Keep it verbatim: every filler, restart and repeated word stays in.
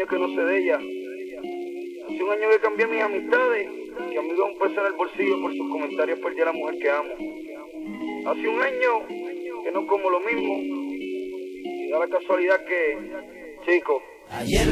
que no sé de ella. Hace un año que cambié mis amistades, que amigo un peso en el bolsillo por sus comentarios perdí a la mujer que amo. Hace un año que no como lo mismo, y da la casualidad que, chico,